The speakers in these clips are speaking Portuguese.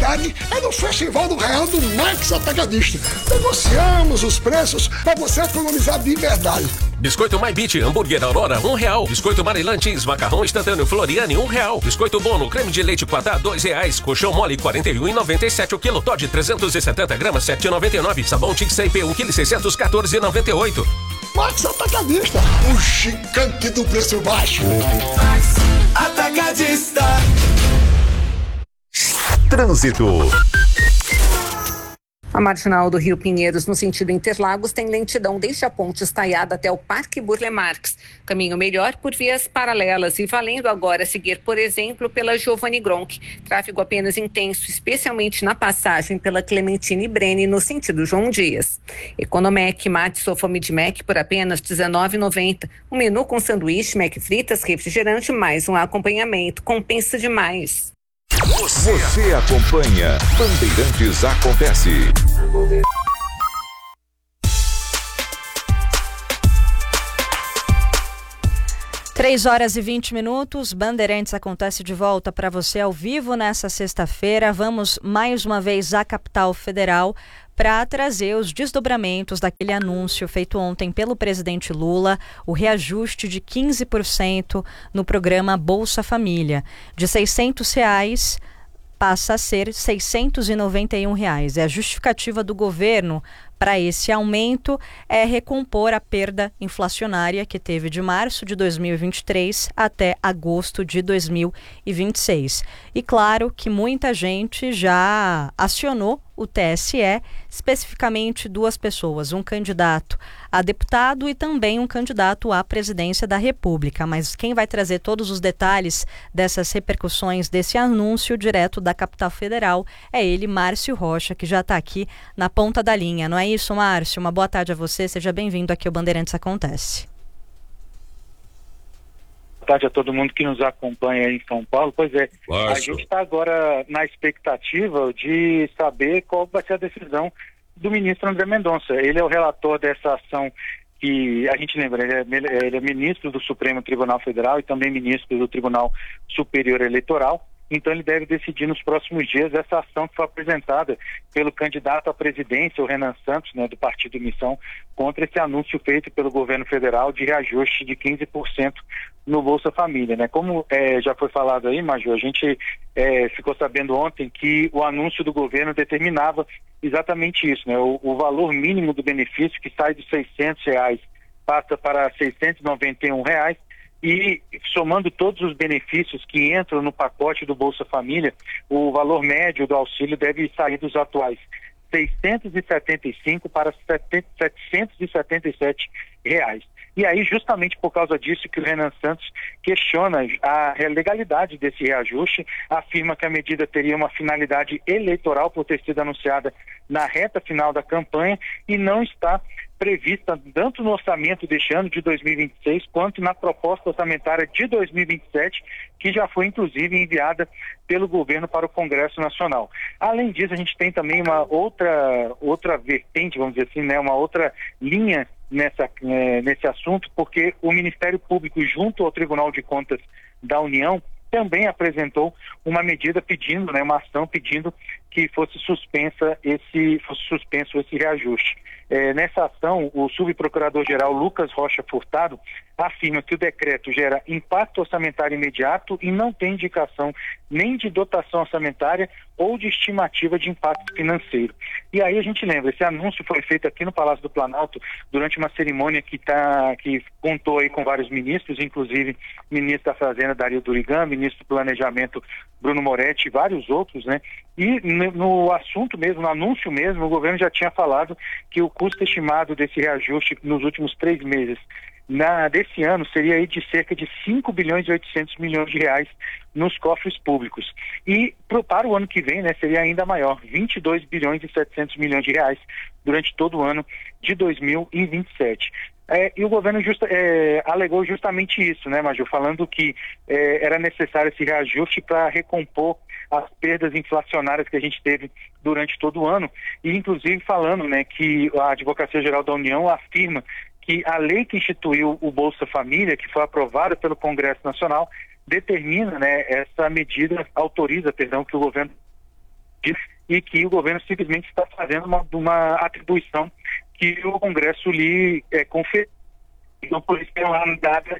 qualidade é no Festival do Real do Max Atacadista. Negociamos os preços para você economizar de verdade. Biscoito My Beat, hambúrguer Aurora, R$1. Biscoito Maryland Cheese, macarrão instantâneo Floriane, R$1. Biscoito Bono, creme de leite Quatá, R$2. Colchão mole, R$41,97 o quilo. Todd, 370 gramas, R$7,99. Sabão Tixape, 1 kg, 614,98. Max Atacadista, o gigante do preço baixo. Atacadista. Trânsito. A marginal do Rio Pinheiros, no sentido Interlagos, tem lentidão desde a ponte Estaiada até o Parque Burle Marx. Caminho melhor por vias paralelas e valendo agora seguir, por exemplo, pela Giovanni Gronk. Tráfego apenas intenso, especialmente na passagem pela Clementine Brene, no sentido João Dias. Economec, mate sofa Mid-Mac por apenas R$19,90. Um menu com sanduíche, Mac fritas, refrigerante, mais um acompanhamento. Compensa demais. Você acompanha Bandeirantes Acontece. 3h20, Bandeirantes Acontece de volta para você ao vivo nessa sexta-feira. Vamos mais uma vez à capital federal para trazer os desdobramentos daquele anúncio feito ontem pelo presidente Lula, o reajuste de 15% no programa Bolsa Família, de R$600 passa a ser R$691. A justificativa do governo para esse aumento é recompor a perda inflacionária que teve de março de 2023 até agosto de 2026. E claro que muita gente já acionou o TSE, especificamente duas pessoas, um candidato a deputado e também um candidato à presidência da República. Mas quem vai trazer todos os detalhes dessas repercussões desse anúncio direto da capital federal é ele, Márcio Rocha, que já está aqui na ponta da linha. Não é isso, Márcio? Uma boa tarde a você, seja bem-vindo aqui ao Bandeirantes Acontece. Boa tarde a todo mundo que nos acompanha aí em São Paulo. Pois é, a gente está agora na expectativa de saber qual vai ser a decisão do ministro André Mendonça. Ele é o relator dessa ação que, a gente lembra, ele é ministro do Supremo Tribunal Federal e também ministro do Tribunal Superior Eleitoral. Então ele deve decidir nos próximos dias essa ação que foi apresentada pelo candidato à presidência, o Renan Santos, do Partido Missão, contra esse anúncio feito pelo governo federal de reajuste de 15% no Bolsa Família. Como já foi falado aí, Major, a gente ficou sabendo ontem que o anúncio do governo determinava exatamente isso, o valor mínimo do benefício que sai de R$600 passa para R$691, e somando todos os benefícios que entram no pacote do Bolsa Família, o valor médio do auxílio deve sair dos atuais R$675 para R$777. E aí, justamente por causa disso que o Renan Santos questiona a legalidade desse reajuste, afirma que a medida teria uma finalidade eleitoral por ter sido anunciada na reta final da campanha e não está prevista tanto no orçamento deste ano de 2026 quanto na proposta orçamentária de 2027, que já foi inclusive enviada pelo governo para o Congresso Nacional. Além disso, a gente tem também uma outra vertente, vamos dizer assim, uma outra linha nesse assunto, porque o Ministério Público, junto ao Tribunal de Contas da União, também apresentou uma medida pedindo, uma ação pedindo que fosse suspenso esse reajuste. Nessa ação, o subprocurador-geral Lucas Rocha Furtado afirma que o decreto gera impacto orçamentário imediato e não tem indicação nem de dotação orçamentária ou de estimativa de impacto financeiro. E aí a gente lembra, esse anúncio foi feito aqui no Palácio do Planalto durante uma cerimônia que contou aí com vários ministros, inclusive ministro da Fazenda Dario Durigan, ministro do Planejamento Bruno Moretti e vários outros, E no assunto mesmo, no anúncio mesmo, o governo já tinha falado que o custo estimado desse reajuste nos últimos 3 meses desse ano seria aí de cerca de 5 bilhões e 800 milhões de reais nos cofres públicos. E para o ano que vem, seria ainda maior, 22 bilhões e 700 milhões de reais durante todo o ano de 2027. E o governo alegou justamente isso, Major, falando que era necessário esse reajuste para recompor as perdas inflacionárias que a gente teve durante todo o ano, e inclusive falando que a Advocacia Geral da União afirma que a lei que instituiu o Bolsa Família, que foi aprovada pelo Congresso Nacional, determina, essa medida, autoriza, que o governo medida e que o governo simplesmente está fazendo uma atribuição que o Congresso lhe conferiu. Então, por isso, tem uma data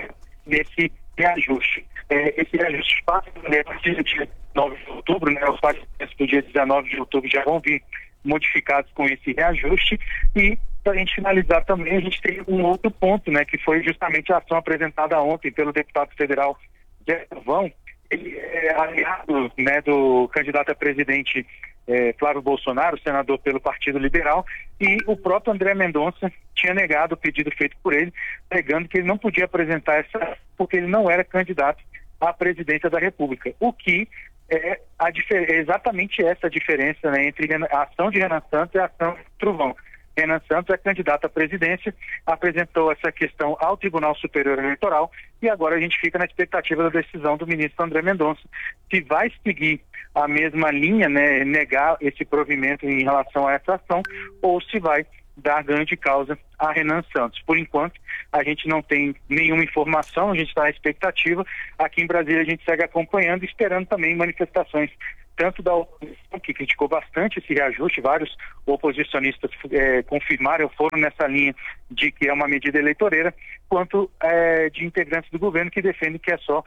nesse reajuste. Esse reajuste passa a partir do dia 9 de outubro, né? Os participantes do dia 19 de outubro já vão vir modificados com esse reajuste. E, para a gente finalizar também, a gente tem um outro ponto, né? Que foi justamente a ação apresentada ontem pelo deputado federal Zé Trovão. Ele é aliado, né, do candidato a presidente Flávio Bolsonaro, senador pelo Partido Liberal, e o próprio André Mendonça tinha negado o pedido feito por ele, alegando que ele não podia apresentar essa, porque ele não era candidato à presidência da República. O que é exatamente essa a diferença, né, entre a ação de Renan Santos e a ação de Trovão. Renan Santos é candidato à presidência, apresentou essa questão ao Tribunal Superior Eleitoral e agora a gente fica na expectativa da decisão do ministro André Mendonça, se vai seguir a mesma linha, né, negar esse provimento em relação a essa ação, ou se vai dar ganho de causa a Renan Santos. Por enquanto, a gente não tem nenhuma informação, a gente está na expectativa. Aqui em Brasília a gente segue acompanhando e esperando também manifestações tanto da oposição, que criticou bastante esse reajuste, vários oposicionistas confirmaram, foram nessa linha de que é uma medida eleitoreira, quanto de integrantes do governo que defendem que é só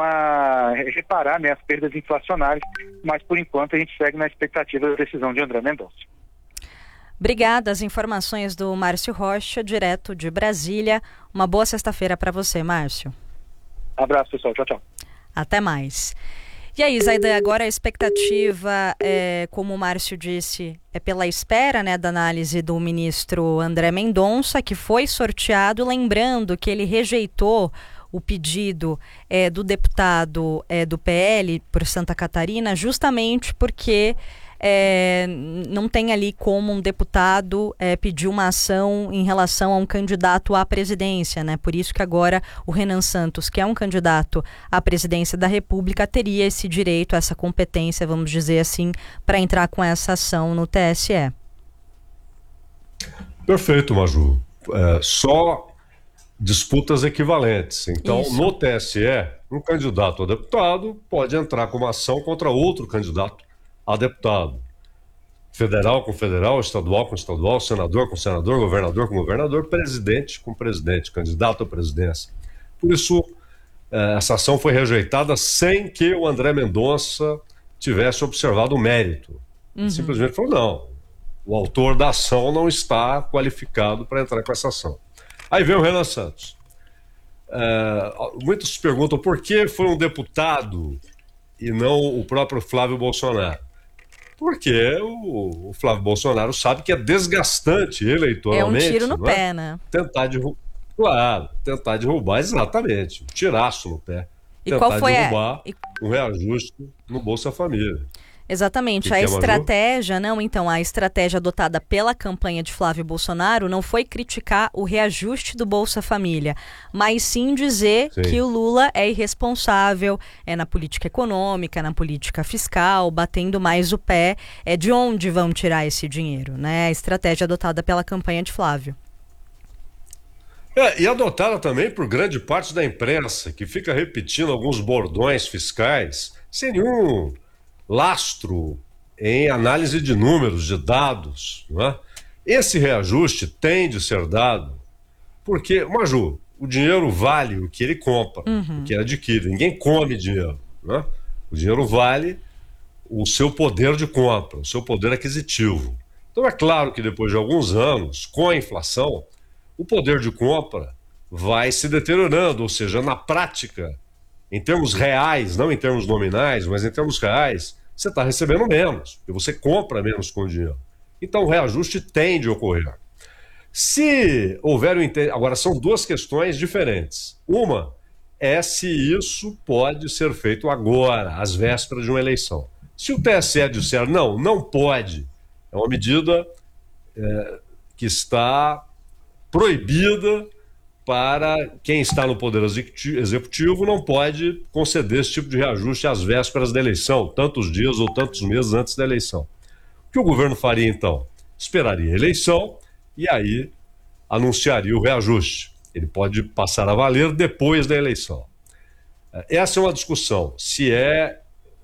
reparar, né, as perdas inflacionárias, mas por enquanto a gente segue na expectativa da decisão de André Mendonça. Obrigada, as informações do Márcio Rocha, direto de Brasília. Uma boa sexta-feira para você, Márcio. Abraço, pessoal. Tchau, tchau. Até mais. E aí, Zaida, agora a expectativa, como o Márcio disse, é pela espera, né, da análise do ministro André Mendonça, que foi sorteado, lembrando que ele rejeitou o pedido do deputado do PL por Santa Catarina, justamente porque não tem ali como um deputado pedir uma ação em relação a um candidato à presidência, né? Por isso que agora o Renan Santos, que é um candidato à presidência da República, teria esse direito, essa competência, vamos dizer assim, para entrar com essa ação no TSE. Perfeito, Maju. Só disputas equivalentes. Então, Isso. no TSE, um candidato a deputado pode entrar com uma ação contra outro candidato a deputado. Federal com federal, estadual com estadual, senador com senador, governador com governador, presidente com presidente, candidato à presidência. Por isso, essa ação foi rejeitada sem que o André Mendonça tivesse observado o mérito. Simplesmente falou, não, o autor da ação não está qualificado para entrar com essa ação. Aí vem o Renan Santos. Muitos perguntam por que foi um deputado e não o próprio Flávio Bolsonaro. Porque o Flávio Bolsonaro sabe que é desgastante eleitoralmente. É um tiro no pé, né? Tentar derrubar, exatamente, um tiraço no pé. E tentar qual foi derrubar um reajuste no Bolsa Família. Exatamente, a estratégia, a estratégia adotada pela campanha de Flávio Bolsonaro não foi criticar o reajuste do Bolsa Família, mas sim dizer que o Lula é irresponsável, na política econômica, na política fiscal, batendo mais o pé, de onde vão tirar esse dinheiro, né? A estratégia adotada pela campanha de Flávio. E adotada também por grande parte da imprensa, que fica repetindo alguns bordões fiscais, sem nenhum lastro em análise de números, de dados, não é? Esse reajuste tem de ser dado porque, Maju, o dinheiro vale o que ele compra, o que ele adquire. Ninguém come dinheiro, não é? O dinheiro vale o seu poder de compra, o seu poder aquisitivo. Então é claro que depois de alguns anos, com a inflação, o poder de compra vai se deteriorando, ou seja, na prática, em termos reais, não em termos nominais, mas em termos reais, você está recebendo menos, porque você compra menos com o dinheiro. Então o reajuste tem de ocorrer. Se houver agora são duas questões diferentes. Uma é se isso pode ser feito agora, às vésperas de uma eleição. Se o TSE disser não pode, é uma medida que está proibida para quem está no Poder Executivo, não pode conceder esse tipo de reajuste às vésperas da eleição, tantos dias ou tantos meses antes da eleição. O que o governo faria, então? Esperaria a eleição e aí anunciaria o reajuste. Ele pode passar a valer depois da eleição. Essa é uma discussão, se é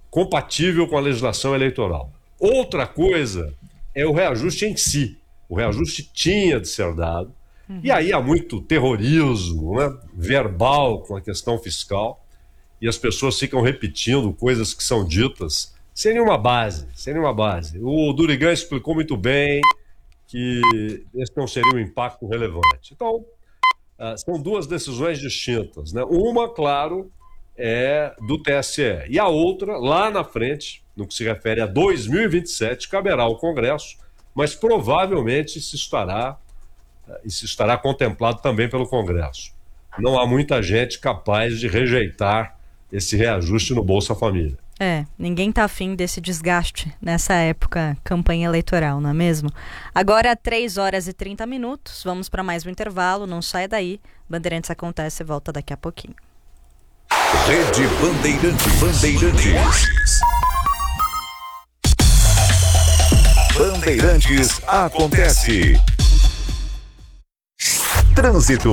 compatível com a legislação eleitoral. Outra coisa é o reajuste em si. O reajuste tinha de ser dado. E aí há muito terrorismo, né, verbal com a questão fiscal, e as pessoas ficam repetindo coisas que são ditas sem nenhuma base. O Durigan explicou muito bem que esse não seria um impacto relevante. Então, são duas decisões distintas, né? Uma, claro, é do TSE, e a outra, lá na frente, no que se refere a 2027, caberá ao Congresso, mas provavelmente isso estará contemplado também pelo Congresso. Não há muita gente capaz de rejeitar esse reajuste no Bolsa Família. Ninguém está afim desse desgaste nessa época, campanha eleitoral, não é mesmo? Agora, 3h30, vamos para mais um intervalo, não sai daí. Bandeirantes Acontece, volta daqui a pouquinho. Rede Bandeirantes. Bandeirantes Acontece. Trânsito.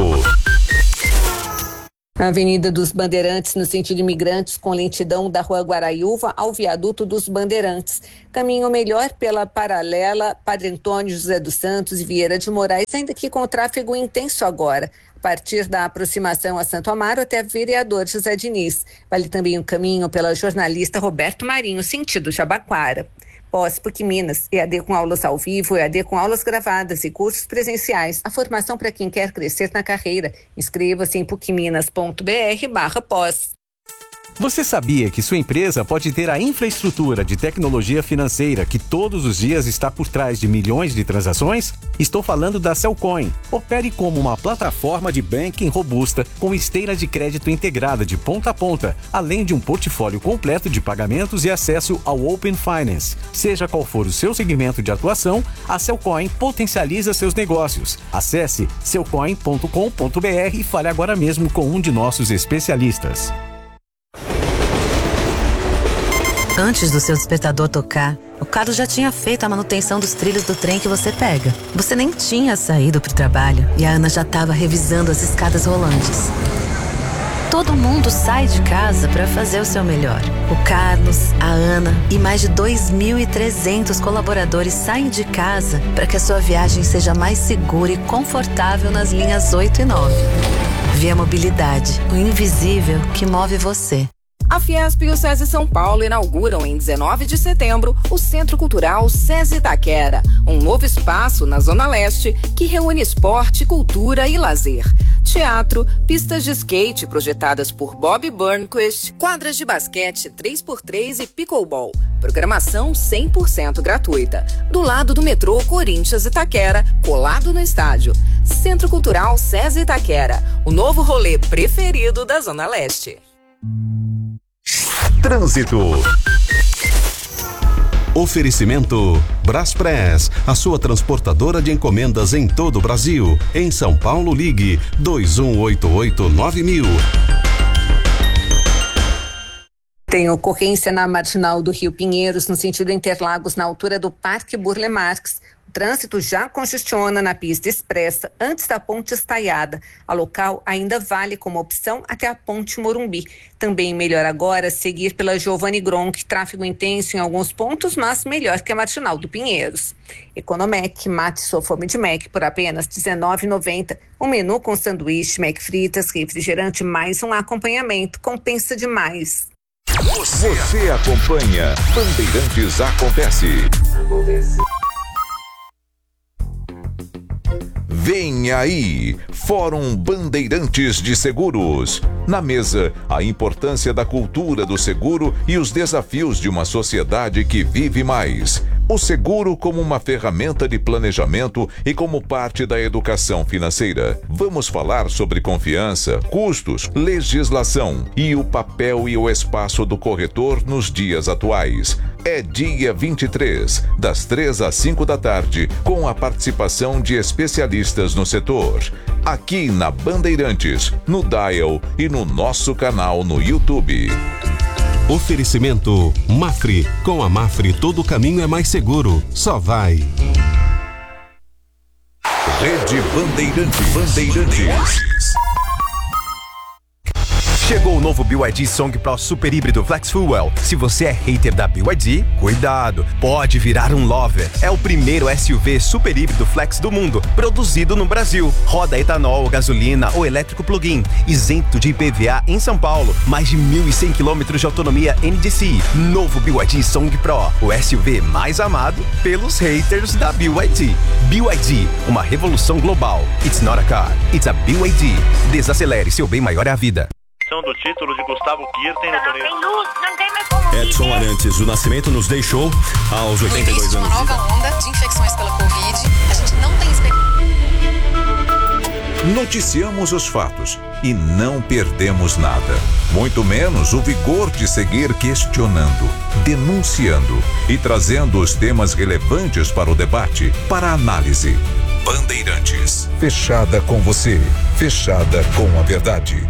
A Avenida dos Bandeirantes, no sentido imigrantes, com lentidão da Rua Guaraiúva ao Viaduto dos Bandeirantes. Caminho melhor pela paralela Padre Antônio José dos Santos e Vieira de Moraes, ainda que com tráfego intenso agora, a partir da aproximação a Santo Amaro até Vereador José Diniz. Vale também o caminho pela jornalista Roberto Marinho, sentido Jabaquara. PUC Minas, EAD com aulas ao vivo, EAD com aulas gravadas e cursos presenciais. A formação para quem quer crescer na carreira. Inscreva-se em pucminas.br/pós. Você sabia que sua empresa pode ter a infraestrutura de tecnologia financeira que todos os dias está por trás de milhões de transações? Estou falando da Cellcoin. Opere como uma plataforma de banking robusta com esteira de crédito integrada de ponta a ponta, além de um portfólio completo de pagamentos e acesso ao Open Finance. Seja qual for o seu segmento de atuação, a Cellcoin potencializa seus negócios. Acesse cellcoin.com.br e fale agora mesmo com um de nossos especialistas. Antes do seu despertador tocar, o Carlos já tinha feito a manutenção dos trilhos do trem que você pega. Você nem tinha saído para o trabalho e a Ana já estava revisando as escadas rolantes. Todo mundo sai de casa para fazer o seu melhor. O Carlos, a Ana e mais de 2.300 colaboradores saem de casa para que a sua viagem seja mais segura e confortável nas linhas 8 e 9. Via Mobilidade, o invisível que move você. A Fiesp e o SESI São Paulo inauguram em 19 de setembro o Centro Cultural SESI Itaquera, um novo espaço na Zona Leste que reúne esporte, cultura e lazer. Teatro, pistas de skate projetadas por Bob Burnquist, quadras de basquete 3x3 e pickleball. Programação 100% gratuita. Do lado do metrô Corinthians Itaquera, colado no estádio. Centro Cultural SESI Itaquera, o novo rolê preferido da Zona Leste. Trânsito. Oferecimento Braspress, a sua transportadora de encomendas em todo o Brasil. Em São Paulo, ligue 2188-9000. Tem ocorrência na Marginal do Rio Pinheiros, no sentido Interlagos, na altura do Parque Burle Marx. O trânsito já congestiona na pista expressa antes da Ponte Estaiada. A local ainda vale como opção até a Ponte Morumbi. Também melhor agora seguir pela Giovanni Gronk, tráfego intenso em alguns pontos, mas melhor que a Marginal do Pinheiros. Economec, mate sua fome de Mac por apenas R$19,90. Um menu com sanduíche, Mac fritas, refrigerante, mais um acompanhamento. Compensa demais. Você acompanha Bandeirantes Acontece. Vem aí, Fórum Bandeirantes de Seguros. Na mesa, a importância da cultura do seguro e os desafios de uma sociedade que vive mais. O seguro como uma ferramenta de planejamento e como parte da educação financeira. Vamos falar sobre confiança, custos, legislação e o papel e o espaço do corretor nos dias atuais. É dia 23, das 3 às 5 da tarde, com a participação de especialistas no setor. Aqui na Bandeirantes, no Dial e no nosso canal no YouTube. Oferecimento Mafre. Com a Mafre todo caminho é mais seguro. Só vai. Rede Bandeirantes. Chegou o novo BYD Song Pro Super Híbrido Flex Fuel. Se você é hater da BYD, cuidado, pode virar um lover. É o primeiro SUV super híbrido flex do mundo, produzido no Brasil. Roda etanol, gasolina ou elétrico plug-in, isento de IPVA em São Paulo. Mais de 1.100 km de autonomia NDCi. Novo BYD Song Pro, o SUV mais amado pelos haters da BYD. BYD, uma revolução global. It's not a car, it's a BYD. Desacelere, seu bem maior é a vida. Do título de Gustavo Kirten no torneio. Não tem mais como Edson Arantes do Nascimento nos deixou aos 82 anos. Uma nova onda de infecções pela Covid. A gente não tem Noticiamos os fatos e não perdemos nada. Muito menos o vigor de seguir questionando, denunciando e trazendo os temas relevantes para o debate, para a análise. Bandeirantes. Fechada com você. Fechada com a verdade.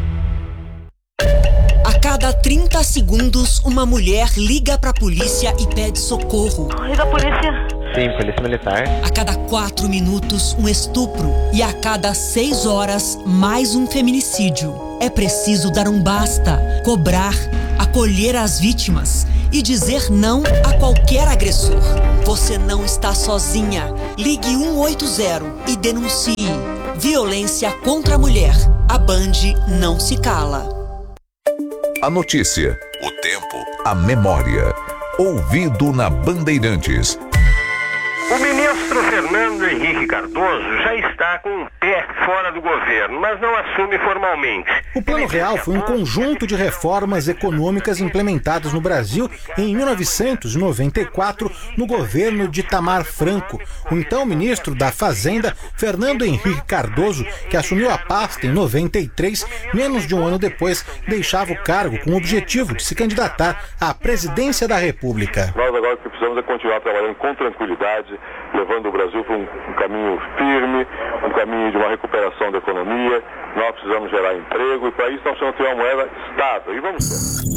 A cada 30 segundos, uma mulher liga pra polícia e pede socorro. Liga a polícia. Sim, polícia militar. A cada 4 minutos, um estupro. E a cada 6 horas, mais um feminicídio. É preciso dar um basta, cobrar, acolher as vítimas e dizer não a qualquer agressor. Você não está sozinha. Ligue 180 e denuncie. Violência contra a mulher. A Band não se cala. A notícia, o tempo, a memória. Ouvido na Bandeirantes. O ministro Fernando Henrique Cardoso já está com um pé fora do governo, mas não assume formalmente. O Plano Real foi um conjunto de reformas econômicas implementadas no Brasil em 1994, no governo de Itamar Franco. O então ministro da Fazenda, Fernando Henrique Cardoso, que assumiu a pasta em 93, menos de um ano depois, deixava o cargo com o objetivo de se candidatar à presidência da República. Nós agora o que precisamos é continuar trabalhando com tranquilidade, levando o Brasil para um caminho firme, um caminho de uma recuperação da economia. Nós precisamos gerar emprego e para isso nós precisamos ter uma moeda estável. E vamos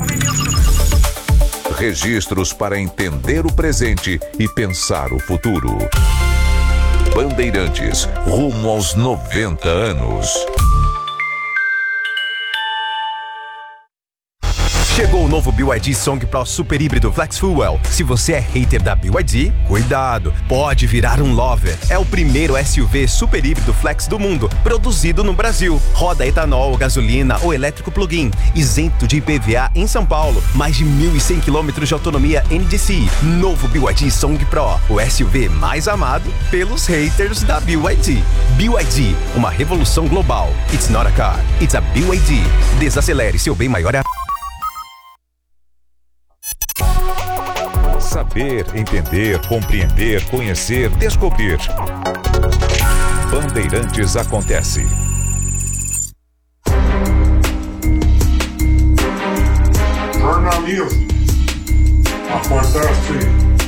ter. Registros para entender o presente e pensar o futuro. Bandeirantes, rumo aos 90 anos. Chegou o novo BYD Song Pro Super Híbrido Flex Fuel. Se você é hater da BYD, cuidado, pode virar um lover. É o primeiro SUV super híbrido flex do mundo, produzido no Brasil. Roda etanol, gasolina ou elétrico plug-in, isento de IPVA em São Paulo. Mais de 1.100 km de autonomia NDCi. Novo BYD Song Pro, o SUV mais amado pelos haters da BYD. BYD, uma revolução global. It's not a car, it's a BYD. Desacelere, seu bem maior é a... Saber, entender, compreender, conhecer, descobrir. Bandeirantes acontece. Jornalismo. Acontece.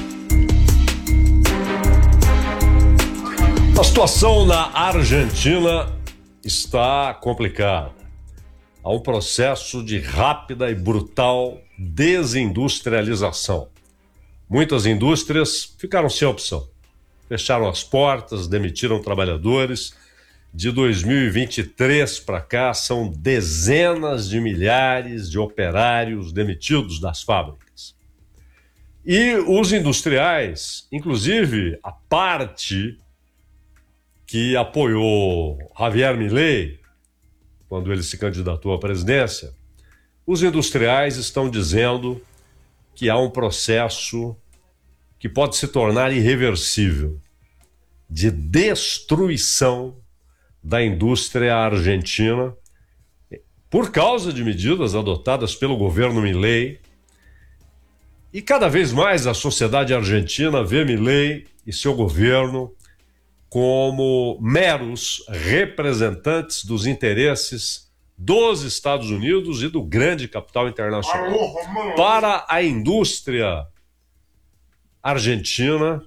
A situação na Argentina está complicada. Há um processo de rápida e brutal desindustrialização. Muitas indústrias ficaram sem opção. Fecharam as portas, demitiram trabalhadores. De 2023 para cá, são dezenas de milhares de operários demitidos das fábricas. E os industriais, inclusive a parte que apoiou Javier Milei, quando ele se candidatou à presidência, os industriais estão dizendo que há um processo que pode se tornar irreversível de destruição da indústria argentina por causa de medidas adotadas pelo governo Milei. E cada vez mais a sociedade argentina vê Milei e seu governo como meros representantes dos interesses dos Estados Unidos e do grande capital internacional. Para a indústria argentina,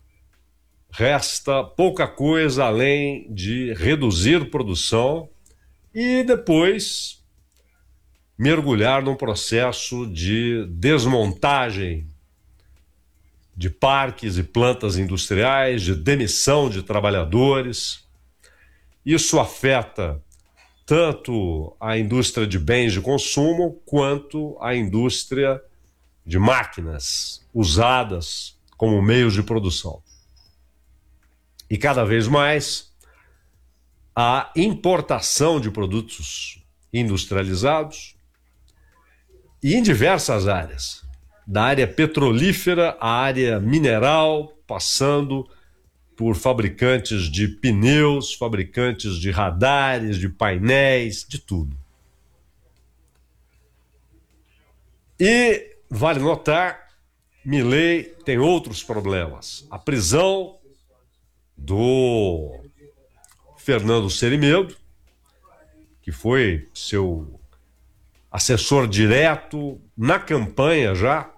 resta pouca coisa além de reduzir produção e depois mergulhar num processo de desmontagem de parques e plantas industriais, de demissão de trabalhadores. Isso afeta tanto a indústria de bens de consumo quanto a indústria de máquinas usadas como meios de produção. E cada vez mais a importação de produtos industrializados e em diversas áreas, da área petrolífera à área mineral, passando por fabricantes de pneus, fabricantes de radares, de painéis, de tudo. E vale notar, Milei tem outros problemas. A prisão do Fernando Serimedo, que foi seu assessor direto na campanha já,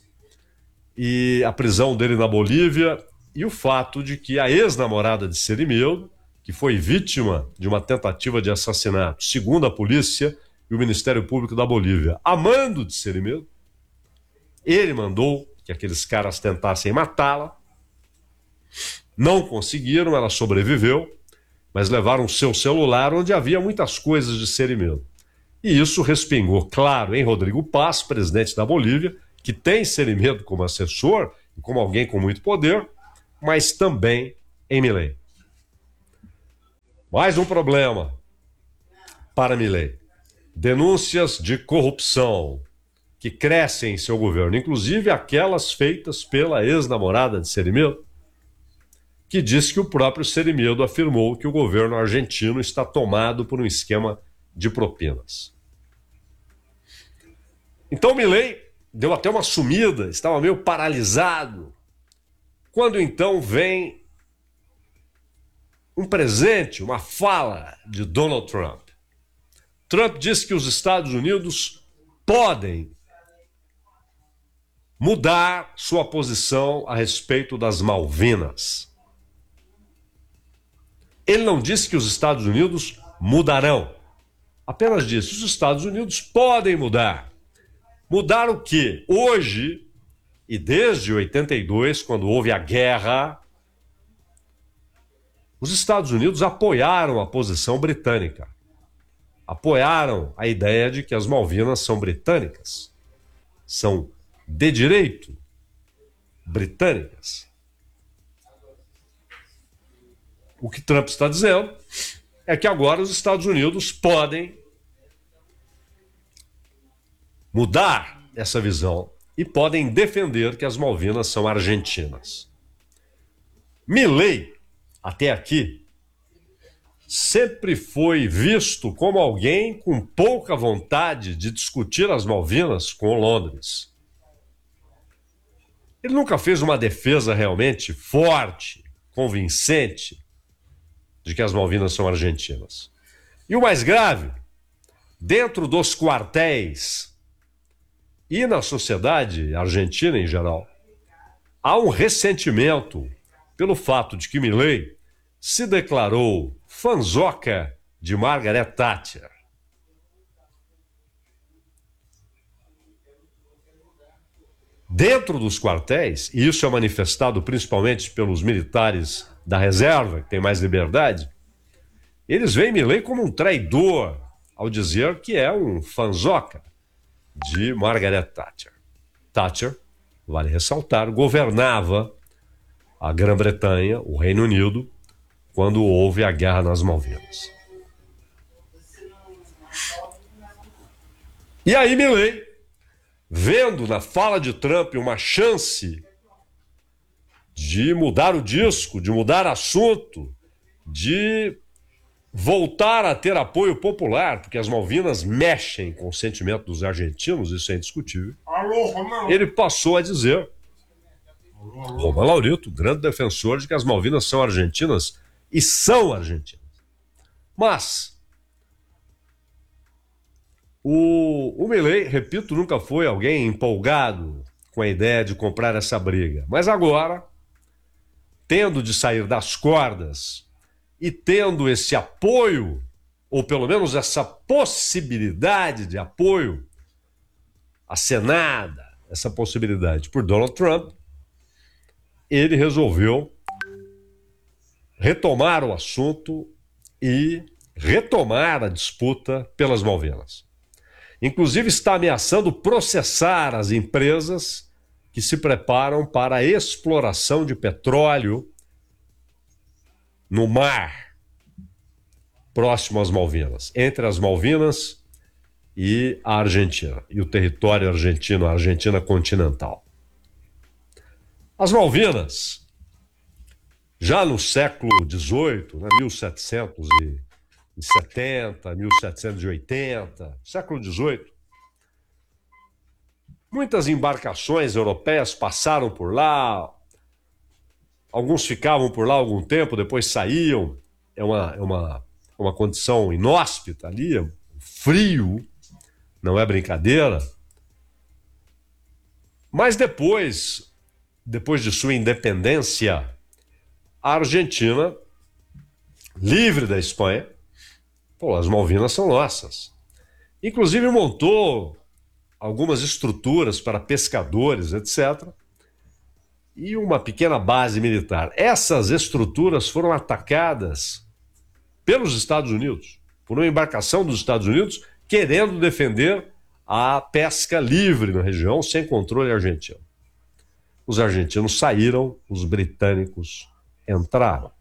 e a prisão dele na Bolívia, e o fato de que a ex-namorada de Serimedo, que foi vítima de uma tentativa de assassinato, segundo a polícia e o Ministério Público da Bolívia, amando de Serimedo, ele mandou que aqueles caras tentassem matá-la, não conseguiram, ela sobreviveu, mas levaram seu celular onde havia muitas coisas de Serimedo. E isso respingou, claro, em Rodrigo Paz, presidente da Bolívia, que tem Serimedo como assessor e como alguém com muito poder, mas também em Milei. Mais um problema para Milei. Denúncias de corrupção que crescem em seu governo, inclusive aquelas feitas pela ex-namorada de Serimedo, que disse que o próprio Serimedo afirmou que o governo argentino está tomado por um esquema de propinas. Então Milei deu até uma sumida, estava meio paralisado, quando então vem um presente, uma fala de Donald Trump. Trump disse que os Estados Unidos podem mudar sua posição a respeito das Malvinas. Ele não disse que os Estados Unidos mudarão. Apenas disse, os Estados Unidos podem mudar. Mudar o quê? Hoje, e desde 82, quando houve a guerra, os Estados Unidos apoiaram a posição britânica. Apoiaram a ideia de que as Malvinas são britânicas. São de direito britânicas. O que Trump está dizendo é que agora os Estados Unidos podem mudar essa visão e podem defender que as Malvinas são argentinas. Milei, até aqui, sempre foi visto como alguém com pouca vontade de discutir as Malvinas com Londres. Ele nunca fez uma defesa realmente forte, convincente, de que as Malvinas são argentinas. E o mais grave, dentro dos quartéis e na sociedade argentina em geral, há um ressentimento pelo fato de que Milei se declarou fanzoca de Margaret Thatcher. Dentro dos quartéis, e isso é manifestado principalmente pelos militares da reserva, que tem mais liberdade, eles veem Milei como um traidor ao dizer que é um fanzoca de Margaret Thatcher. Thatcher, vale ressaltar, governava a Grã-Bretanha, o Reino Unido, quando houve a guerra nas Malvinas. E aí Milei, vendo na fala de Trump uma chance de mudar o disco, de mudar assunto, de voltar a ter apoio popular, porque as Malvinas mexem com o sentimento dos argentinos, isso é indiscutível. Ele passou a dizer, Román Laurito, grande defensor de que as Malvinas são argentinas e são argentinas. Mas o Milei, repito, nunca foi alguém empolgado com a ideia de comprar essa briga. Mas agora, tendo de sair das cordas e tendo esse apoio, ou pelo menos essa possibilidade de apoio acenada, essa possibilidade por Donald Trump, ele resolveu retomar o assunto e retomar a disputa pelas Malvinas. Inclusive está ameaçando processar as empresas que se preparam para a exploração de petróleo no mar próximo às Malvinas, entre as Malvinas e a Argentina, e o território argentino, a Argentina continental. As Malvinas, já no século XVIII, né, 1770, 1780, século XVIII, muitas embarcações europeias passaram por lá, alguns ficavam por lá algum tempo, depois saíam. É uma condição inóspita ali, frio, não é brincadeira. Mas depois de sua independência, a Argentina, livre da Espanha, as Malvinas são nossas. Inclusive montou algumas estruturas para pescadores, etc., e uma pequena base militar. Essas estruturas foram atacadas pelos Estados Unidos, por uma embarcação dos Estados Unidos querendo defender a pesca livre na região, sem controle argentino. Os argentinos saíram, os britânicos entraram.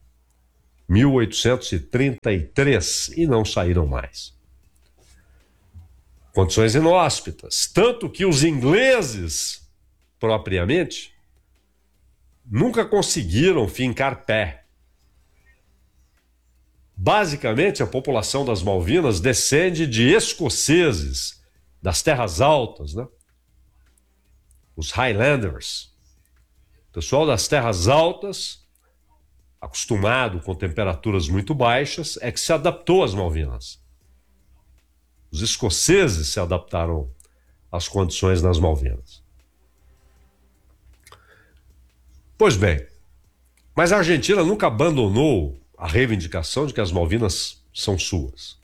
1833, e não saíram mais. Condições inóspitas, tanto que os ingleses, propriamente, nunca conseguiram fincar pé. Basicamente, a população das Malvinas descende de escoceses das terras altas, né? Os Highlanders. O pessoal das terras altas, acostumado com temperaturas muito baixas, é que se adaptou às Malvinas. Os escoceses se adaptaram às condições nas Malvinas. Pois bem, mas a Argentina nunca abandonou a reivindicação de que as Malvinas são suas.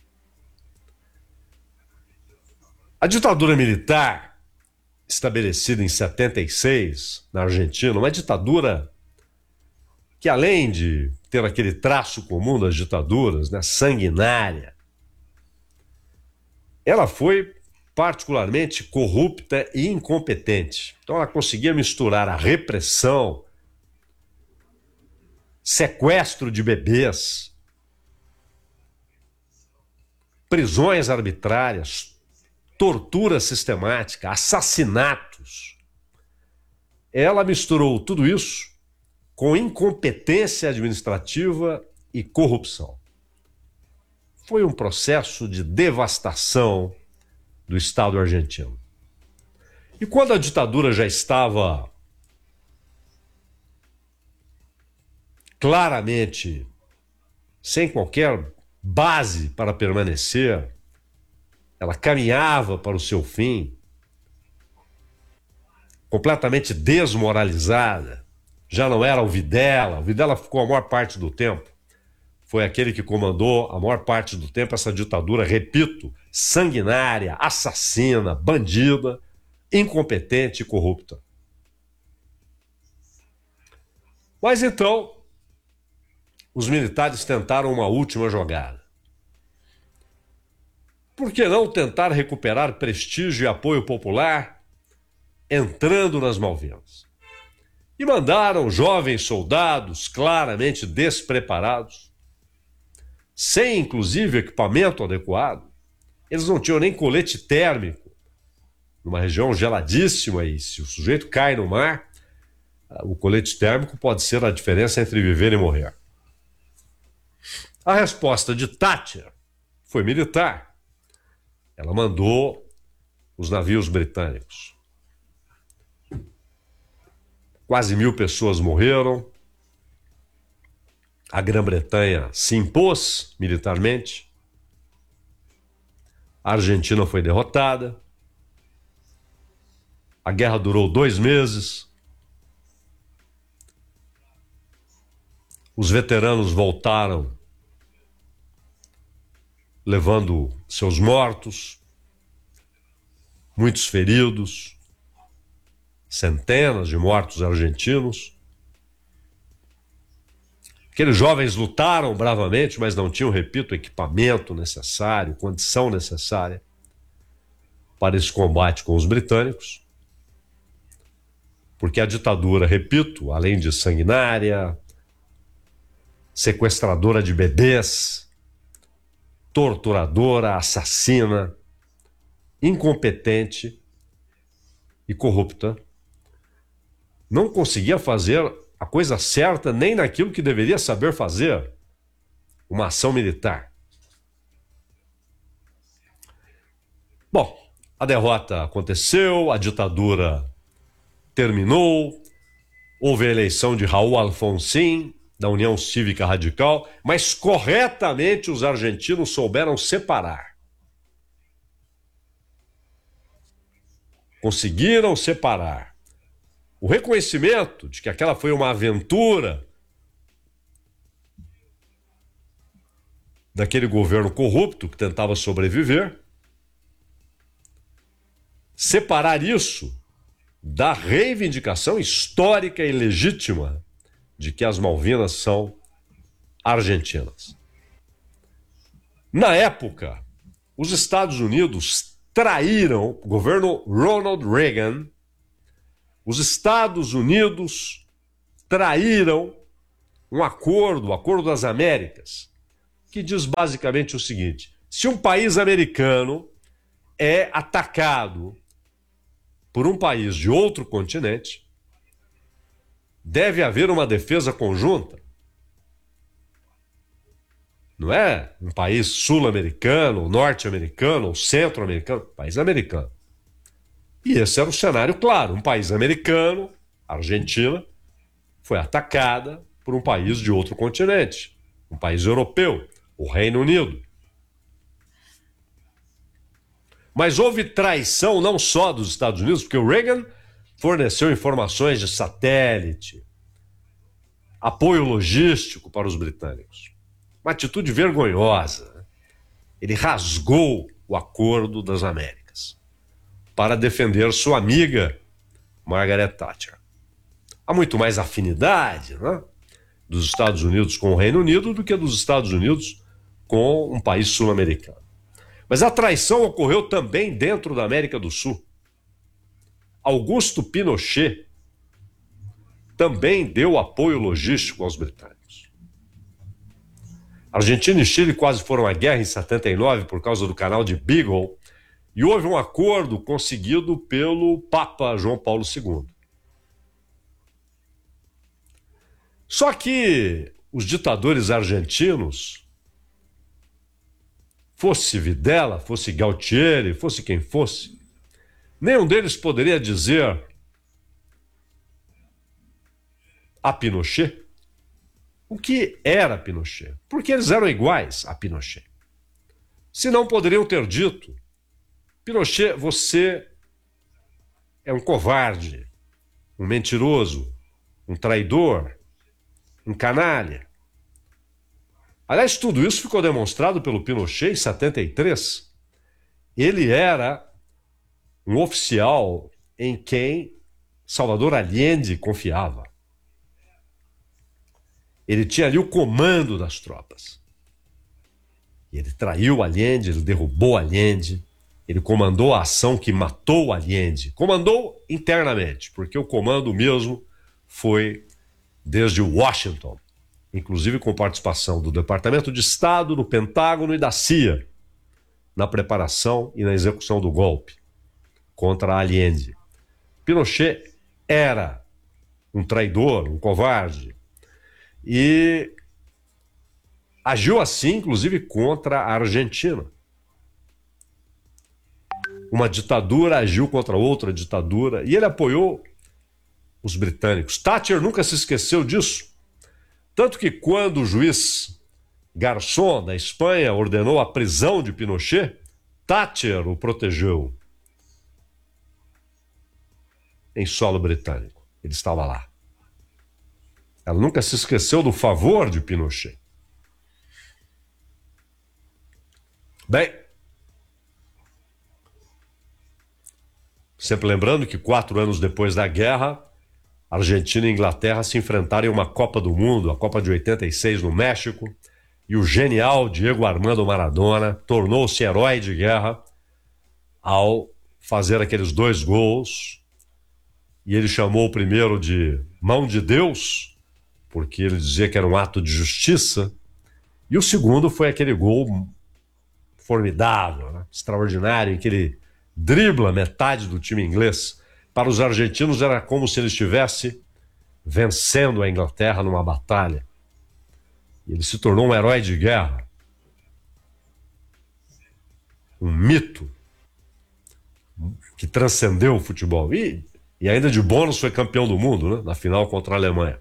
A ditadura militar, estabelecida em 76 na Argentina, uma ditadura que, além de ter aquele traço comum das ditaduras, né, sanguinária, ela foi particularmente corrupta e incompetente. Então ela conseguia misturar a repressão, sequestro de bebês, prisões arbitrárias, tortura sistemática, assassinatos. Ela misturou tudo isso com incompetência administrativa e corrupção. Foi um processo de devastação do Estado argentino. E quando a ditadura já estava claramente sem qualquer base para permanecer, ela caminhava para o seu fim, completamente desmoralizada. Já não era o Videla ficou a maior parte do tempo. Foi aquele que comandou a maior parte do tempo essa ditadura, repito, sanguinária, assassina, bandida, incompetente e corrupta. Mas então, os militares tentaram uma última jogada. Por que não tentar recuperar prestígio e apoio popular entrando nas Malvinas? E mandaram jovens soldados claramente despreparados, sem inclusive equipamento adequado. Eles não tinham nem colete térmico, numa região geladíssima, e se o sujeito cai no mar, o colete térmico pode ser a diferença entre viver e morrer. A resposta de Thatcher foi militar. Ela mandou os navios britânicos. Quase 1.000 pessoas morreram. A Grã-Bretanha se impôs militarmente. A Argentina foi derrotada. A guerra durou 2 meses. Os veteranos voltaram levando seus mortos, muitos feridos, centenas de mortos argentinos. Aqueles jovens lutaram bravamente, mas não tinham, repito, equipamento necessário, condição necessária para esse combate com os britânicos. Porque a ditadura, repito, além de sanguinária, sequestradora de bebês, torturadora, assassina, incompetente e corrupta, não conseguia fazer a coisa certa nem naquilo que deveria saber fazer, uma ação militar. Bom, a derrota aconteceu, a ditadura terminou, houve a eleição de Raul Alfonsín, da União Cívica Radical, mas corretamente os argentinos souberam separar. Conseguiram separar o reconhecimento de que aquela foi uma aventura daquele governo corrupto que tentava sobreviver, separar isso da reivindicação histórica e legítima de que as Malvinas são argentinas. Na época, os Estados Unidos traíram, o governo Ronald Reagan, os Estados Unidos traíram um acordo, o Acordo das Américas, que diz basicamente o seguinte: se um país americano é atacado por um país de outro continente, deve haver uma defesa conjunta. Não é um país sul-americano, norte-americano ou centro-americano, país americano. E esse era o cenário claro. Um país americano, a Argentina, foi atacada por um país de outro continente, um país europeu, o Reino Unido. Mas houve traição não só dos Estados Unidos, porque o Reagan forneceu informações de satélite, apoio logístico para os britânicos. Uma atitude vergonhosa. Ele rasgou o Acordo das Américas para defender sua amiga Margaret Thatcher. Há muito mais afinidade, né, dos Estados Unidos com o Reino Unido do que dos Estados Unidos com um país sul-americano. Mas a traição ocorreu também dentro da América do Sul. Augusto Pinochet também deu apoio logístico aos britânicos. Argentina e Chile quase foram à guerra em 79 por causa do canal de Beagle, e houve um acordo conseguido pelo Papa João Paulo II. Só que os ditadores argentinos, fosse Videla, fosse Galtieri, fosse quem fosse, nenhum deles poderia dizer a Pinochet o que era Pinochet, porque eles eram iguais a Pinochet. Senão poderiam ter dito: Pinochet, você é um covarde, um mentiroso, um traidor, um canalha. Aliás, tudo isso ficou demonstrado pelo Pinochet em 73. Ele era um oficial em quem Salvador Allende confiava. Ele tinha ali o comando das tropas. Ele traiu Allende, ele derrubou Allende, ele comandou a ação que matou Allende. Comandou internamente, porque o comando mesmo foi desde Washington, inclusive com participação do Departamento de Estado, do Pentágono e da CIA, na preparação e na execução do golpe contra Allende. Pinochet era um traidor, um covarde, e agiu assim, inclusive, contra a Argentina. Uma ditadura agiu contra outra ditadura e ele apoiou os britânicos. Thatcher nunca se esqueceu disso. Tanto que quando o juiz Garçon, da Espanha, ordenou a prisão de Pinochet, Thatcher o protegeu em solo britânico. Ele estava lá. Ela nunca se esqueceu do favor de Pinochet. Bem, sempre lembrando que 4 anos depois da guerra, Argentina e Inglaterra se enfrentaram em uma Copa do Mundo, a Copa de 86 no México, e o genial Diego Armando Maradona tornou-se herói de guerra ao fazer aqueles 2 gols. E ele chamou o primeiro de mão de Deus, porque ele dizia que era um ato de justiça. E o segundo foi aquele gol formidável, né? Extraordinário, em que ele dribla metade do time inglês. Para os argentinos era como se ele estivesse vencendo a Inglaterra numa batalha. E ele se tornou um herói de guerra. Um mito que transcendeu o futebol. E ainda de bônus foi campeão do mundo, né? Na final contra a Alemanha.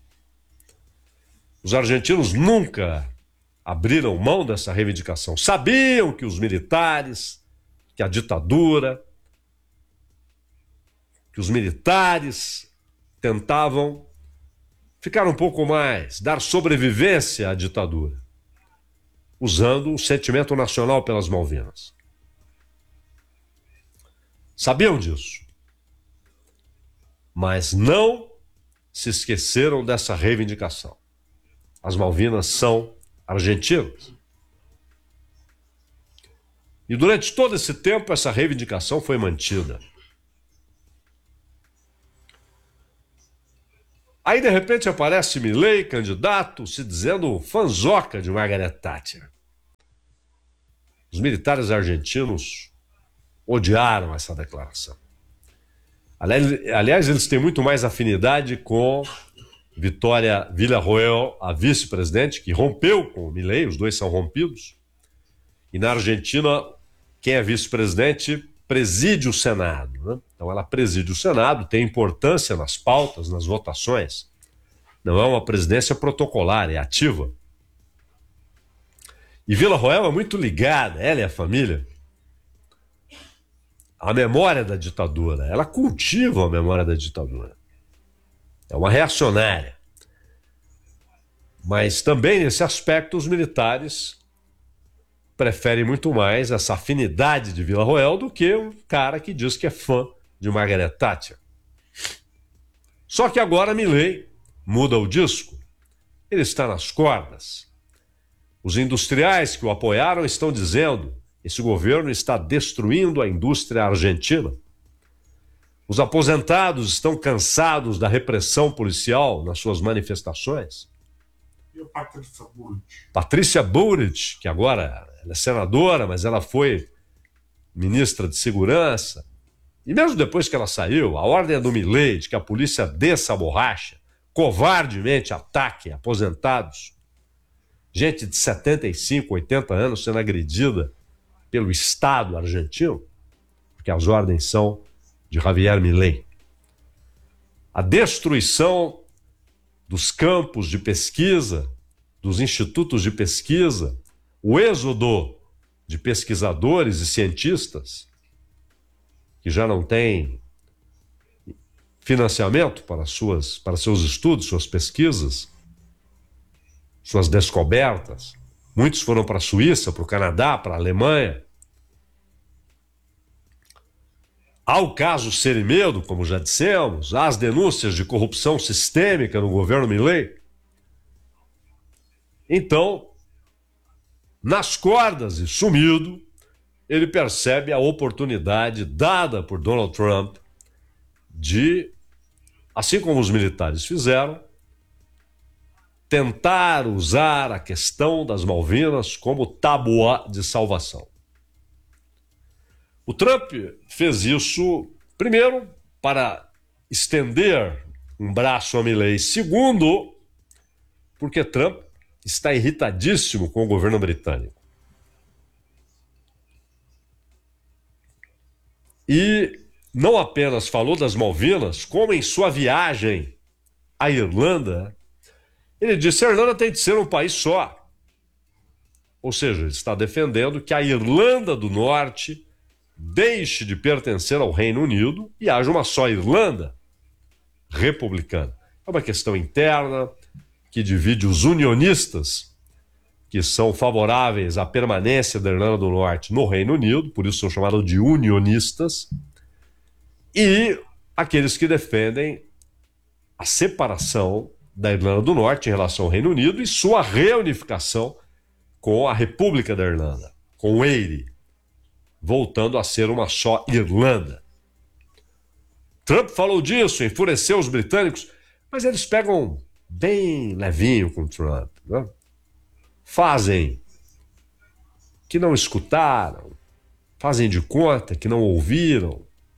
Os argentinos nunca abriram mão dessa reivindicação. Sabiam que os militares, que a ditadura, que os militares tentavam ficar um pouco mais, dar sobrevivência à ditadura, usando o sentimento nacional pelas Malvinas. Sabiam disso, mas não se esqueceram dessa reivindicação. As Malvinas são argentinas. E durante todo esse tempo essa reivindicação foi mantida. Aí de repente aparece Milei, candidato, se dizendo fanzoca de Margaret Thatcher. Os militares argentinos odiaram essa declaração. Aliás, eles têm muito mais afinidade com Vitória Villarroel, a vice-presidente, que rompeu com o Milei, os dois são rompidos. E na Argentina, quem é vice-presidente preside o Senado, né? Então ela preside o Senado, tem importância nas pautas, nas votações. Não é uma presidência protocolar, é ativa. E Villarroel é muito ligada, ela e a família, à memória da ditadura. Ela cultiva a memória da ditadura. É uma reacionária. Mas também nesse aspecto os militares preferem muito mais essa afinidade de Villarroel do que um cara que diz que é fã de Margaret Thatcher. Só que agora Milei muda o disco. Ele está nas cordas. Os industriais que o apoiaram estão dizendo: esse governo está destruindo a indústria argentina. Os aposentados estão cansados da repressão policial nas suas manifestações. E a Patrícia Bullrich? Patrícia Bullrich, que agora ela é senadora, mas ela foi ministra de Segurança. E mesmo depois que ela saiu, a ordem é do Milei de que a polícia desça a borracha, covardemente ataque aposentados. Gente de 75, 80 anos sendo agredida pelo Estado argentino, porque as ordens são de Javier Milei. A destruição dos campos de pesquisa, dos institutos de pesquisa, o êxodo de pesquisadores e cientistas que já não têm financiamento para seus estudos, suas pesquisas, suas descobertas. Muitos foram para a Suíça, para o Canadá, para a Alemanha. Há o caso Serimedo, como já dissemos, há as denúncias de corrupção sistêmica no governo Milei. Então, nas cordas e sumido, ele percebe a oportunidade dada por Donald Trump de, assim como os militares fizeram, tentar usar a questão das Malvinas como tábua de salvação. O Trump fez isso, primeiro, para estender um braço a Milei. Segundo, porque Trump está irritadíssimo com o governo britânico. E não apenas falou das Malvinas, como em sua viagem à Irlanda, ele disse que a Irlanda tem de ser um país só. Ou seja, ele está defendendo que a Irlanda do Norte deixe de pertencer ao Reino Unido e haja uma só Irlanda republicana. É uma questão interna que divide os unionistas, que são favoráveis à permanência da Irlanda do Norte no Reino Unido, por isso são chamados de unionistas, e aqueles que defendem a separação da Irlanda do Norte em relação ao Reino Unido e sua reunificação com a República da Irlanda, com o Eire, voltando a ser uma só Irlanda. Trump falou disso, enfureceu os britânicos, mas eles pegam bem levinho com Trump, né? Fazem que não escutaram, fazem de conta que não ouviram.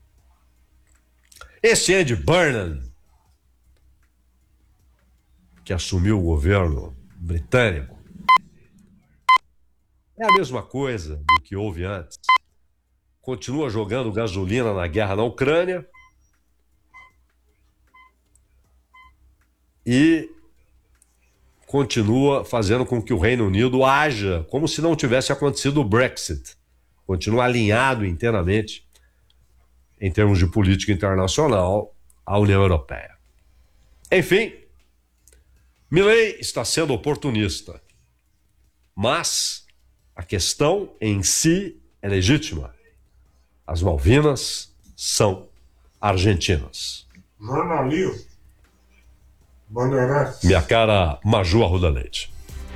Esse Andy Burnham, que assumiu o governo britânico, é a mesma coisa do que houve antes. Continua jogando gasolina na guerra na Ucrânia e continua fazendo com que o Reino Unido haja como se não tivesse acontecido o Brexit. Continua alinhado inteiramente, em termos de política internacional, à União Europeia. Enfim, Milei está sendo oportunista, mas a questão em si é legítima. As Malvinas são argentinas. Minha cara Maju Arruda Leite.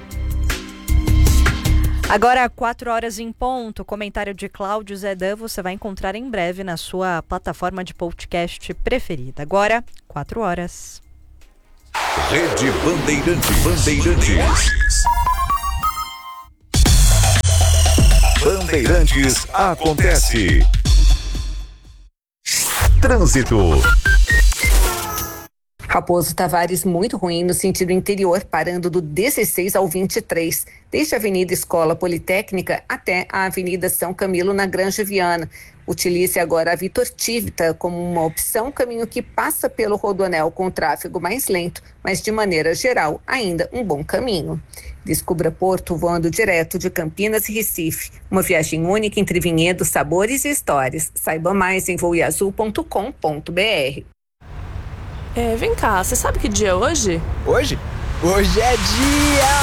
Agora, 4 horas em ponto, comentário de Cláudio Zedan, você vai encontrar em breve na sua plataforma de podcast preferida. Agora, 4 horas. Rede Bandeirantes. Bandeirantes acontece. Trânsito. Raposo Tavares muito ruim no sentido interior, parando do 16 ao 23, desde a Avenida Escola Politécnica até a Avenida São Camilo, na Granja Viana. Utilize agora a Vitor Tivita como uma opção, caminho que passa pelo Rodoanel com tráfego mais lento, mas de maneira geral ainda um bom caminho. Descubra Porto voando direto de Campinas e Recife. Uma viagem única entre vinhedos, sabores e histórias. Saiba mais em voeazul.com.br. Vem cá, você sabe que dia é hoje? Hoje é dia